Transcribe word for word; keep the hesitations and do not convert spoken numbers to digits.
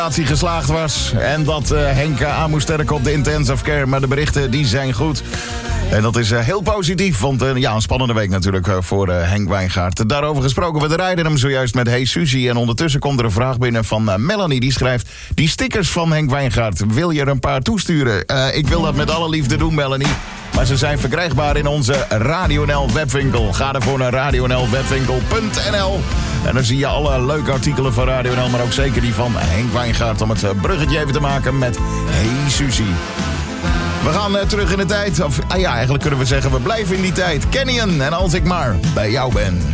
geslaagd was. En dat uh, Henk aan moest sterken op de intensive care. Maar de berichten die zijn goed. En dat is uh, heel positief, want uh, ja, een spannende week natuurlijk uh, voor uh, Henk Wijngaard. Daarover gesproken, we rijden hem zojuist met Hey Suzy. En ondertussen komt er een vraag binnen van uh, Melanie, die schrijft... Die stickers van Henk Wijngaard, wil je er een paar toesturen? Uh, ik wil dat met alle liefde doen, Melanie. Maar ze zijn verkrijgbaar in onze Radio N L webwinkel. Ga ervoor naar radio n l webwinkel punt n l. En dan zie je alle leuke artikelen van Radio N L, maar ook zeker die van Henk Wijngaard... om het uh, bruggetje even te maken met Hey Suzy. We gaan uh, terug in de tijd. Of ah ja, eigenlijk kunnen we zeggen, we blijven in die tijd. Canyon, en als ik maar bij jou ben.